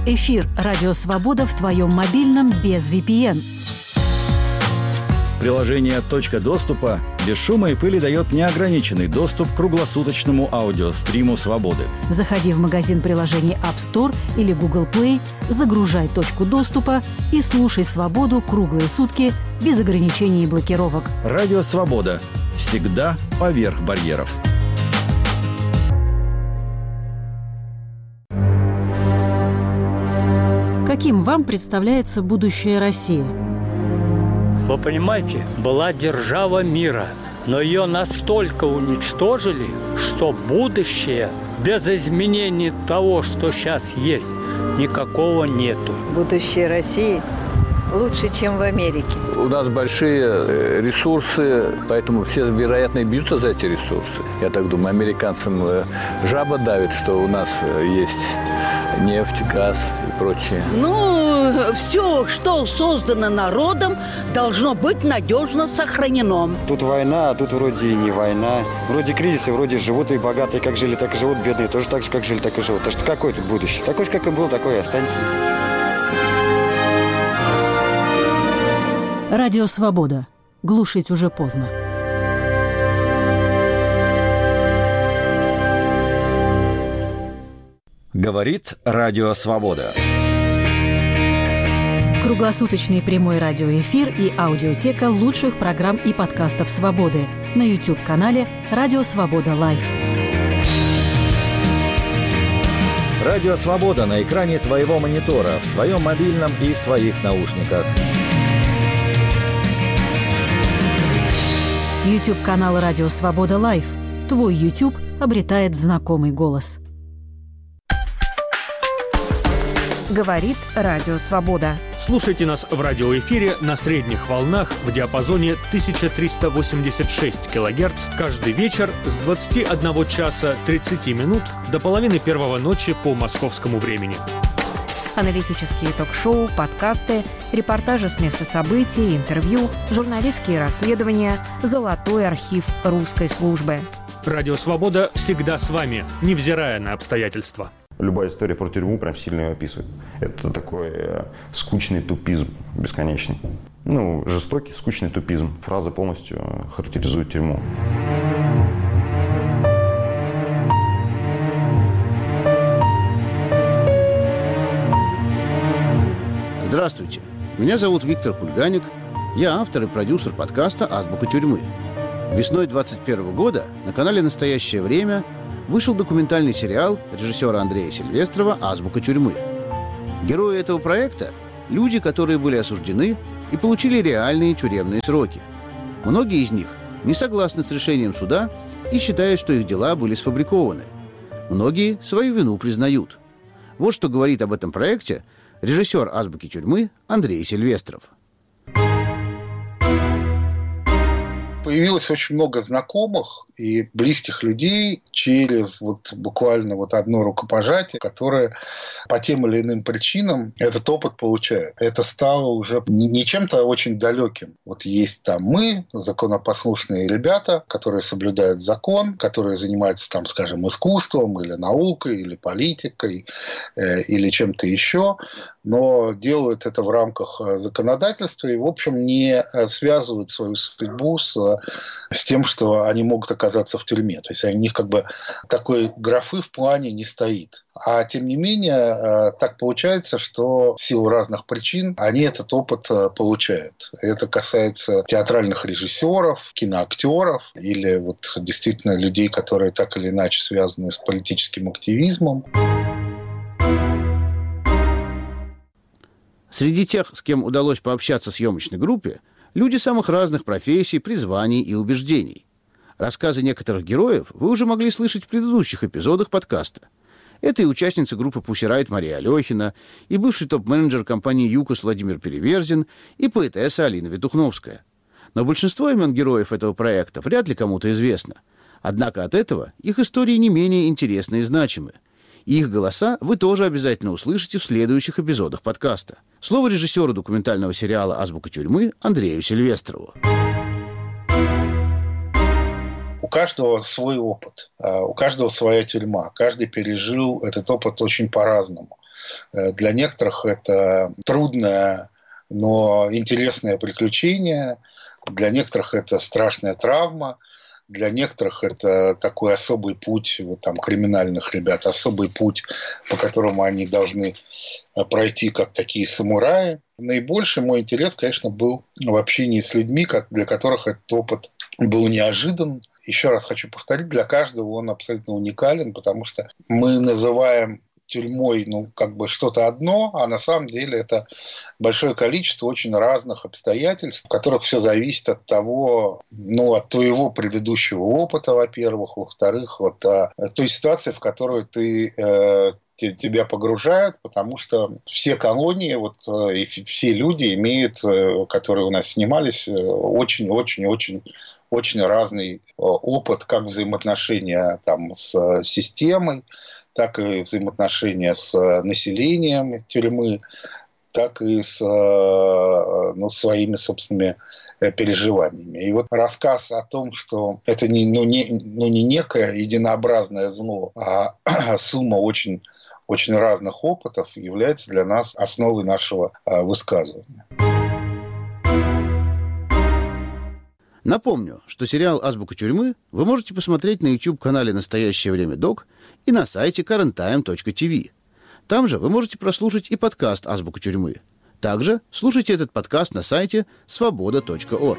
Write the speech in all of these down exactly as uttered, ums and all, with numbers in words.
Эфир «Радио Свобода» в твоем мобильном без ви пи эн. Приложение «Точка доступа» без шума и пыли дает неограниченный доступ к круглосуточному аудиостриму «Свободы». Заходи в магазин приложений App Store или Google Play, загружай «Точку доступа» и слушай «Свободу» круглые сутки без ограничений и блокировок. Радио «Свобода». Всегда поверх барьеров. Каким вам представляется будущее России? Вы понимаете, была держава мира, но ее настолько уничтожили, что будущее без изменений того, что сейчас есть, никакого нету. Будущее России лучше, чем в Америке. У нас большие ресурсы, поэтому все, вероятно, бьются за эти ресурсы. Я так думаю, американцам жаба давит, что у нас есть нефть, газ и прочее. Ну, все, что создано народом, должно быть надежно сохранено. Тут война, а тут вроде и не война. Вроде кризисы, вроде живут и богатые, как жили, так и живут, бедные тоже так же, как жили, так и живут. Так что какое тут будущее? Такое же, как и был, такое и останется. Радио «Свобода». Глушить уже поздно. Говорит Радио Свобода. Круглосуточный прямой радиоэфир и аудиотека лучших программ и подкастов «Свободы» на YouTube-канале «Радио Свобода Лайв». Радио Свобода на экране твоего монитора, в твоем мобильном и в твоих наушниках. YouTube-канал «Радио Свобода Лайв». Твой YouTube обретает знакомый голос. Говорит Радио Свобода. Слушайте нас в радиоэфире на средних волнах в диапазоне тысяча триста восемьдесят шесть килогерц каждый вечер с двадцати одного часа тридцати минут до половины первого ночи по московскому времени. Аналитические ток-шоу, подкасты, репортажи с места событий, интервью, журналистские расследования, золотой архив русской службы. Радио Свобода всегда с вами, невзирая на обстоятельства. Любая история про тюрьму прям сильно ее описывает. Это такой э, скучный тупизм бесконечный. Ну, жестокий, скучный тупизм. Фраза полностью характеризует тюрьму. Здравствуйте, меня зовут Виктор Кульганик. Я автор и продюсер подкаста «Азбука тюрьмы». Весной двадцать первого года на канале «Настоящее время» вышел документальный сериал режиссера Андрея Сильвестрова «Азбука тюрьмы». Герои этого проекта – люди, которые были осуждены и получили реальные тюремные сроки. Многие из них не согласны с решением суда и считают, что их дела были сфабрикованы. Многие свою вину признают. Вот что говорит об этом проекте режиссер «Азбуки тюрьмы» Андрей Сильвестров. Появилось очень много знакомых и близких людей через вот буквально вот одно рукопожатие, которые по тем или иным причинам этот опыт получают. Это стало уже не чем-то очень далеким. Вот есть там мы, законопослушные ребята, которые соблюдают закон, которые занимаются там, скажем, искусством или наукой, или политикой, э, или чем-то еще, но делают это в рамках законодательства и, в общем, не связывают свою судьбу с, с тем, что они могут оказаться в тюрьме. То есть у них как бы такой графы в плане не стоит. А тем не менее, так получается, что в силу разных причин они этот опыт получают. Это касается театральных режиссеров, киноактеров или вот действительно людей, которые так или иначе связаны с политическим активизмом. Среди тех, с кем удалось пообщаться в съемочной группе, люди самых разных профессий, призваний и убеждений. Рассказы некоторых героев вы уже могли слышать в предыдущих эпизодах подкаста. Это и участница группы Pussy Riot Мария Алехина, и бывший топ-менеджер компании «ЮКОС» Владимир Переверзин, и поэтесса Алина Ветухновская. Но большинство имен героев этого проекта вряд ли кому-то известно. Однако от этого их истории не менее интересны и значимы. И их голоса вы тоже обязательно услышите в следующих эпизодах подкаста. Слово режиссеру документального сериала «Азбука тюрьмы» Андрею Сильвестрову. каждого свой опыт, у каждого своя тюрьма. Каждый пережил этот опыт очень по-разному. Для некоторых это трудное, но интересное приключение. Для некоторых это страшная травма. Для некоторых это такой особый путь вот, там, криминальных ребят, особый путь, по которому они должны пройти как такие самураи. Наибольший мой интерес, конечно, был в общении с людьми, для которых этот опыт был неожидан. Еще раз хочу повторить, для каждого он абсолютно уникален, потому что мы называем тюрьмой, ну, как бы что-то одно, а на самом деле это большое количество очень разных обстоятельств, в которых все зависит от того, ну, от твоего предыдущего опыта, во-первых, во-вторых, вот а, той ситуации, в которую ты э, тебя погружают, потому что все колонии, вот, и все люди имеют, которые у нас снимались, очень-очень-очень очень разный опыт, как взаимоотношения там, с системой, так и взаимоотношения с населением тюрьмы, так и с ну, своими собственными переживаниями. И вот рассказ о том, что это не, ну, не, ну, не некое единообразное зло, а сумма очень, очень разных опытов является для нас основой нашего высказывания. Напомню, что сериал «Азбука тюрьмы» вы можете посмотреть на YouTube-канале «Настоящее время Док» и на сайте current time точка ти ви. Там же вы можете прослушать и подкаст «Азбука тюрьмы». Также слушайте этот подкаст на сайте свобода точка орг.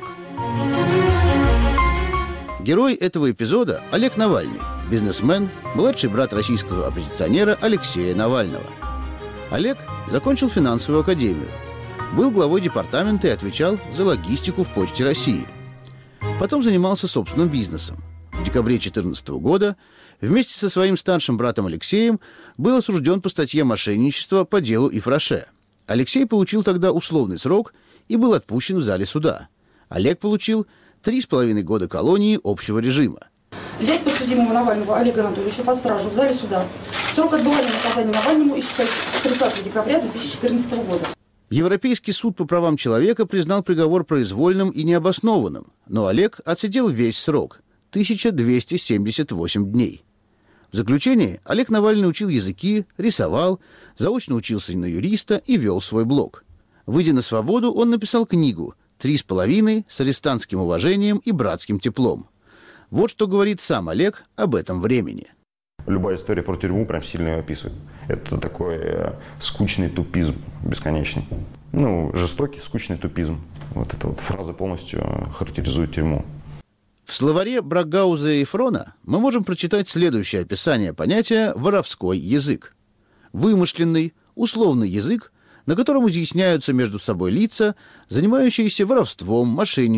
Герой этого эпизода – Олег Навальный, бизнесмен, младший брат российского оппозиционера Алексея Навального. Олег закончил финансовую академию, был главой департамента и отвечал за логистику в Почте России. Потом занимался собственным бизнесом. В декабре две тысячи четырнадцатого года вместе со своим старшим братом Алексеем был осужден по статье «Мошенничество» по делу Ифраше. Алексей получил тогда условный срок и был отпущен в зале суда. Олег получил три с половиной года колонии общего режима. Взять подсудимого Навального Олега Анатольевича под стражу в зале суда. Срок отбывания наказания Навальному истекает с тридцатого декабря две тысячи четырнадцатого года. Европейский суд по правам человека признал приговор произвольным и необоснованным, но Олег отсидел весь срок – тысяча двести семьдесят восемь дней. В заключение Олег Навальный учил языки, рисовал, заочно учился на юриста и вел свой блог. Выйдя на свободу, он написал книгу «Три с половиной с арестантским уважением и братским теплом». Вот что говорит сам Олег об этом времени. Любая история про тюрьму прям сильно ее описывает. Это такой э, скучный тупизм бесконечный. Ну, жестокий, скучный тупизм. Вот эта вот фраза полностью характеризует тюрьму. В словаре Брагауза и Фрона мы можем прочитать следующее описание понятия «воровской язык». Вымышленный, условный язык, на котором изъясняются между собой лица, занимающиеся воровством, мошенничеством,